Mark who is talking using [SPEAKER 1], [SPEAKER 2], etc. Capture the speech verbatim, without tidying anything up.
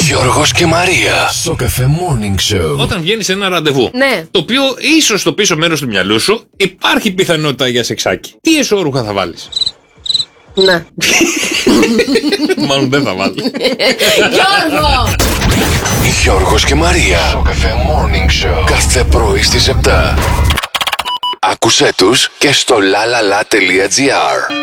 [SPEAKER 1] Γιώργος και Μαρία στο Cafe Morning Show.
[SPEAKER 2] Όταν βγαίνεις σε ένα ραντεβού,
[SPEAKER 3] Ναι.
[SPEAKER 2] το οποίο ίσως στο πίσω μέρος του μυαλού σου υπάρχει πιθανότητα για σεξάκι, τι εσώρουχα θα βάλεις?
[SPEAKER 3] Να.
[SPEAKER 2] Μάλλον δεν θα βάλεις.
[SPEAKER 3] Γιώργο!
[SPEAKER 1] Γιώργος και Μαρία στο Cafe Morning Show. Κάθε πρωί στις επτά. Άκουσέ τους και στο lalala.gr.